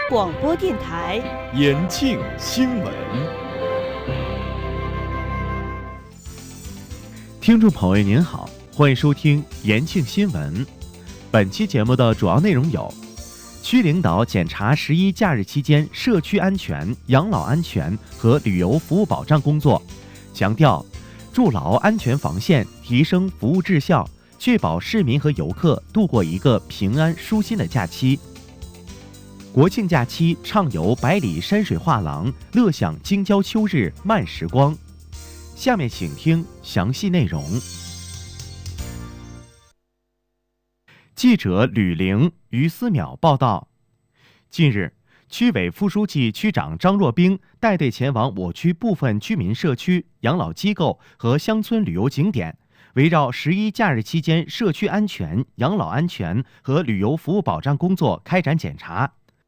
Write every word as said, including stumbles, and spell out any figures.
广播电台延庆新闻。 听众朋友您好，欢迎收听延庆新闻。本期节目的主要内容有：区领导检查十一假日期间社区安全、养老安全和旅游服务保障工作，强调筑牢安全防线，提升服务质效，确保市民和游客度过一个平安舒心的假期。国庆假期畅游百里山水画廊，乐享京郊秋日慢时光。下面请听详细内容。记者吕玲、于思淼报道。近日，区委副书记、区长张若冰带队前往我区部分居民社区、养老机构和乡村旅游景点，围绕十一假日期间社区安全、养老安全和旅游服务保障工作开展检查。